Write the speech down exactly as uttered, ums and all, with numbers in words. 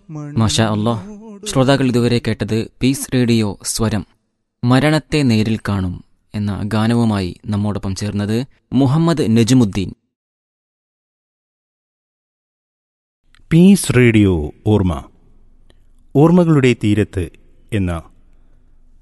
മാഷാ അല്ലാഹ്. ശ്രോതാക്കൾ ഇതുവരെ കേട്ടത് പീസ് റേഡിയോ സ്വരം മരണത്തെ നേരിൽ കാണും എന്ന ഗാനവുമായി നമ്മോടൊപ്പം ചേർന്നത് മുഹമ്മദ് നജ്മുദ്ദീൻ. പീസ് റേഡിയോ ഓർമ്മ, ഓർമ്മകളുടെ തീരത്ത് എന്ന